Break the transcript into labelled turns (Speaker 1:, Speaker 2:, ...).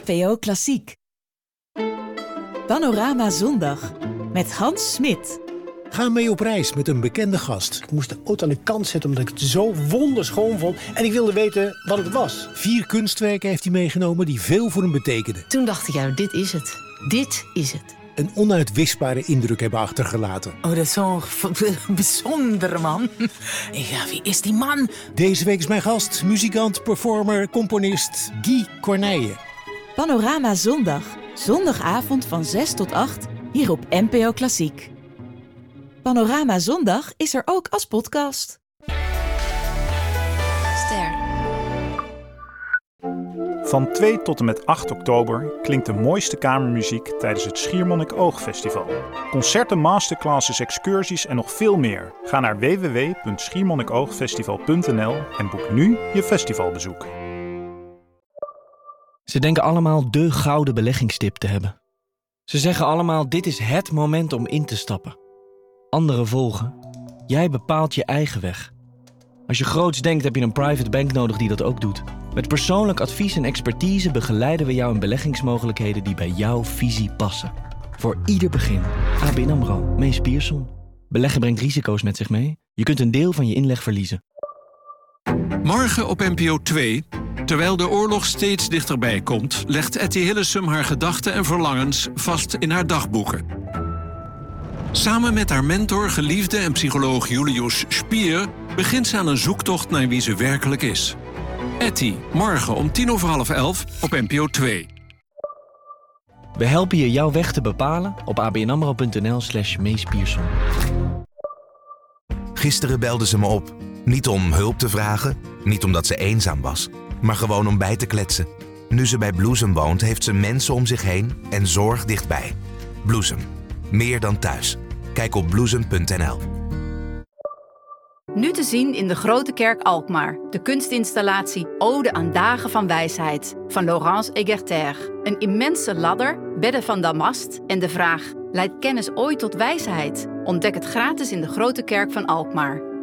Speaker 1: NPO Klassiek. Panorama Zondag met Hans Smit.
Speaker 2: Ga mee op reis met een bekende gast.
Speaker 3: Ik moest de auto aan de kant zetten omdat ik het zo wonderschoon vond. En ik wilde weten wat het was.
Speaker 2: 4 kunstwerken heeft hij meegenomen die veel voor hem betekenden.
Speaker 4: Toen dacht ik, ja, dit is het. Dit is het.
Speaker 2: Een onuitwisbare indruk hebben achtergelaten.
Speaker 5: Oh, dat is zo'n bijzondere man. Ja, wie is die man?
Speaker 2: Deze week is mijn gast, muzikant, performer, componist Guy Corneille.
Speaker 1: Panorama Zondag. Zondagavond van 6 tot 8 hier op NPO Klassiek. Panorama Zondag is er ook als podcast.
Speaker 6: Ster.
Speaker 7: Van 2 tot en met 8 oktober klinkt de mooiste kamermuziek tijdens het Schiermonnikoog-festival. Concerten, masterclasses, excursies en nog veel meer. Ga naar www.schiermonnikoogfestival.nl en boek nu je festivalbezoek.
Speaker 8: Ze denken allemaal de gouden beleggingstip te hebben. Ze zeggen allemaal, dit is het moment om in te stappen. Anderen volgen. Jij bepaalt je eigen weg. Als je groots denkt, heb je een private bank nodig die dat ook doet. Met persoonlijk advies en expertise begeleiden we jou in beleggingsmogelijkheden die bij jouw visie passen. Voor ieder begin. ABN AMRO, Mees Pierson. Beleggen brengt risico's met zich mee. Je kunt een deel van je inleg verliezen.
Speaker 9: Morgen op NPO 2, terwijl de oorlog steeds dichterbij komt, legt Etty Hillesum haar gedachten en verlangens vast in haar dagboeken. Samen met haar mentor, geliefde en psycholoog Julius Spier begint ze aan een zoektocht naar wie ze werkelijk is. Etty, morgen om 10:11 op NPO 2.
Speaker 8: We helpen je jouw weg te bepalen op abnamro.nl/Mees Pierson.
Speaker 10: Gisteren belde ze me op. Niet om hulp te vragen, niet omdat ze eenzaam was, maar gewoon om bij te kletsen. Nu ze bij Bloesem woont, heeft ze mensen om zich heen en zorg dichtbij. Bloesem. Meer dan thuis. Kijk op bloesem.nl.
Speaker 6: Nu te zien in de Grote Kerk Alkmaar. De kunstinstallatie Ode aan Dagen van Wijsheid van Laurence Egerter. Een immense ladder, bedden van damast en de vraag: leidt kennis ooit tot wijsheid? Ontdek het gratis in de Grote Kerk van Alkmaar.